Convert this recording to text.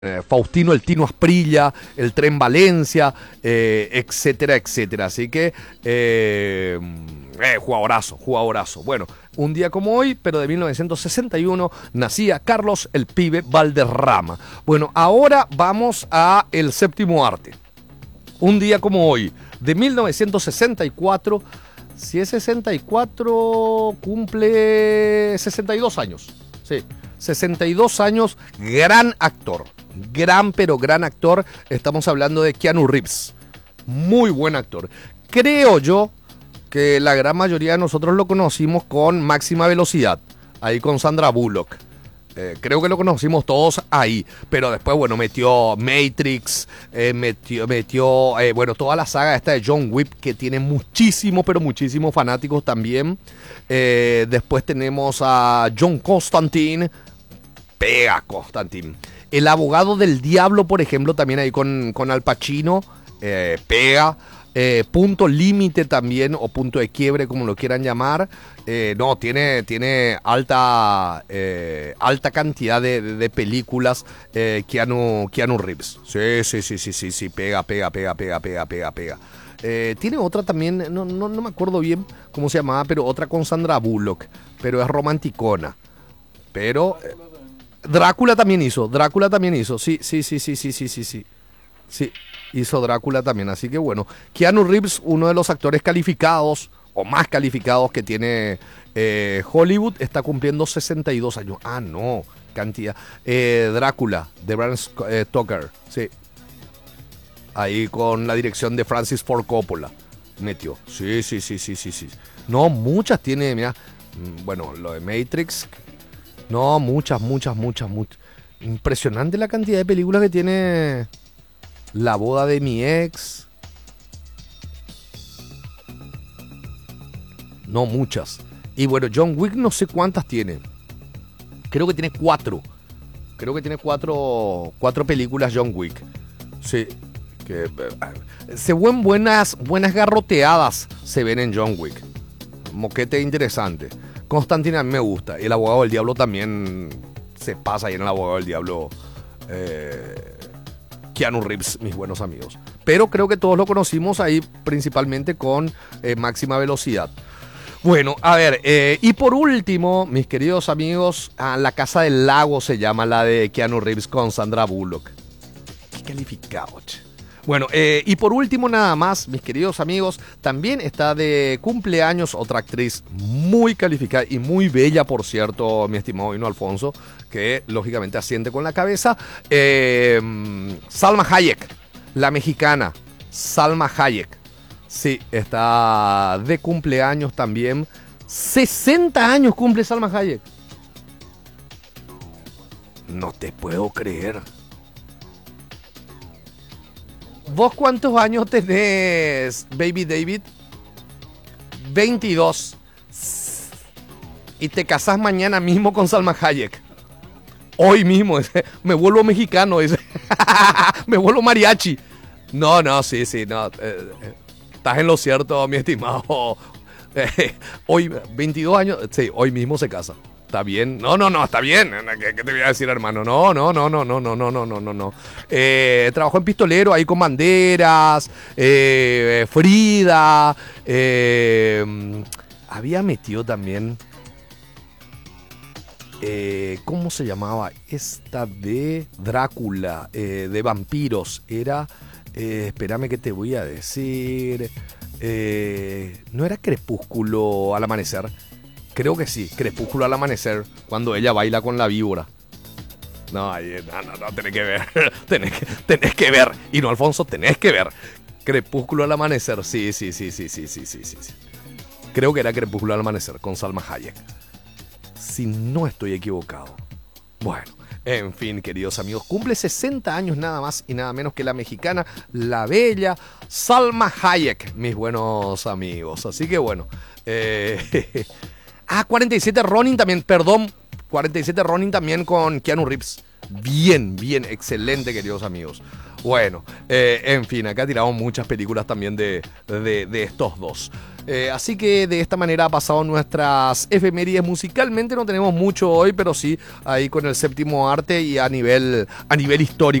Faustino el Tino Asprilla, el Tren Valencia, etcétera, etcétera. Así que, jugadorazo, jugadorazo. Bueno, un día como hoy, pero de 1961, nacía Carlos el Pibe Valderrama. Bueno, ahora vamos a el séptimo arte. Un día como hoy, de 1964, si es 64, cumple 62 años. Sí, 62 años, gran actor. Gran, pero gran actor. Estamos hablando de Keanu Reeves. Muy buen actor. Creo yo que la gran mayoría de nosotros lo conocimos con Máxima Velocidad. Ahí con Sandra Bullock. Creo que lo conocimos todos ahí. Pero después, bueno, metió Matrix. Bueno, toda la saga esta de John Wick, que tiene muchísimos, pero muchísimos fanáticos también. Después tenemos a John Constantine. Pega Constantine. El abogado del diablo, por ejemplo, también ahí con Al Pacino, pega. Punto límite también, o punto de quiebre, como lo quieran llamar. No, tiene alta cantidad de películas Keanu Reeves. Sí, pega. Tiene otra también, no me acuerdo bien cómo se llamaba, pero otra con Sandra Bullock, pero es romanticona. Pero... Drácula también hizo, sí. Sí, hizo Drácula también, así que bueno. Keanu Reeves, uno de los actores calificados, o más calificados que tiene Hollywood, está cumpliendo 62 años. Ah, no, cantidad. Drácula, de Bram Stoker, sí. Ahí con la dirección de Francis Ford Coppola, metió. Sí. No, muchas tiene, mira, bueno, lo de Matrix... No, muchas. Impresionante la cantidad de películas que tiene. La boda de mi ex. No, muchas. Y bueno, John Wick no sé cuántas tiene. Creo que tiene 4. Cuatro películas John Wick. Sí. Se ven buenas garroteadas se ven en John Wick. Moquete interesante. Constantine a mí me gusta. Y el abogado del diablo también se pasa ahí en el abogado del diablo. Keanu Reeves, mis buenos amigos. Pero creo que todos lo conocimos ahí principalmente con Máxima Velocidad. Bueno, a ver, y por último, mis queridos amigos, La Casa del Lago se llama, la de Keanu Reeves con Sandra Bullock. Qué calificado, che. Bueno, y por último nada más, mis queridos amigos, también está de cumpleaños otra actriz muy calificada y muy bella, por cierto, mi estimado Hino Alfonso, que lógicamente asiente con la cabeza. Salma Hayek, la mexicana, Salma Hayek. Sí, está de cumpleaños también. 60 años cumple Salma Hayek. No te puedo creer. ¿Vos cuántos años tenés, Baby David? 22. Y te casás mañana mismo con Salma Hayek. Hoy mismo. Me vuelvo mexicano. Me vuelvo mariachi. No, sí, no. Estás en lo cierto, mi estimado. Hoy, 22 años. Sí, hoy mismo se casa. Está bien. No, está bien. ¿Qué te voy a decir, hermano? No. Trabajó en Pistolero ahí con Banderas, Frida. Había metido también. ¿Cómo se llamaba? Esta de Drácula, de vampiros. Era. Espérame que te voy a decir. ¿No era Crepúsculo al amanecer? Creo que sí, Crepúsculo al amanecer, cuando ella baila con la víbora. No, tenés que ver. tenés que ver. Y no, Alfonso, tenés que ver. Crepúsculo al amanecer, sí. Creo que era Crepúsculo al amanecer, con Salma Hayek. Si no estoy equivocado. Bueno, en fin, queridos amigos, cumple 60 años nada más y nada menos que la mexicana, la bella Salma Hayek, mis buenos amigos. Así que bueno, 47 Ronin también, perdón. 47 Ronin también con Keanu Reeves. Bien, excelente, queridos amigos. Bueno, en fin, acá tiramos muchas películas también de estos dos. Así que de esta manera ha pasado nuestras efemérides. Musicalmente no tenemos mucho hoy, pero sí ahí con el séptimo arte y a nivel histórico.